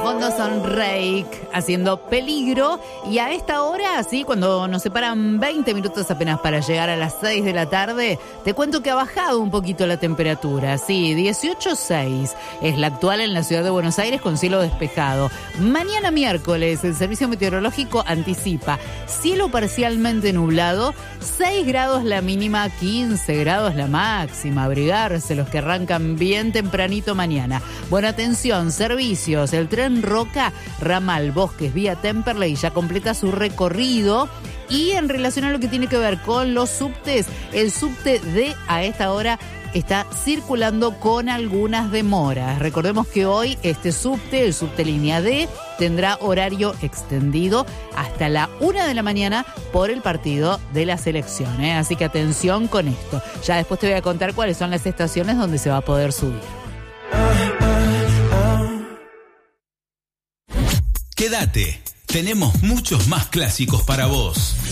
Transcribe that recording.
Facundo Sonreik haciendo Peligro. Y a esta hora, sí, cuando nos separan 20 minutos apenas para llegar a las 6 de la tarde, te cuento que ha bajado un poquito la temperatura. Sí, 18,6 es la actual en la ciudad de Buenos Aires con cielo despejado. Mañana miércoles el Servicio Meteorológico anticipa cielo parcialmente nublado, 6 grados la mínima, 15 grados la máxima. Abrigarse los que arrancan bien tempranito mañana. Bueno, atención, servicios. El tren Roca, ramal Bosques, vía Temperley, ya completa su recorrido. Y en relación a lo que tiene que ver con los subtes, el subte D a esta hora está circulando con algunas demoras. Recordemos que hoy este subte, el subte línea D, tendrá horario extendido hasta la 1 de la mañana por el partido de la selección, ¿eh? Así que atención con esto. Ya después te voy a contar cuáles son las estaciones donde se va a poder subir. Quédate, tenemos muchos más clásicos para vos.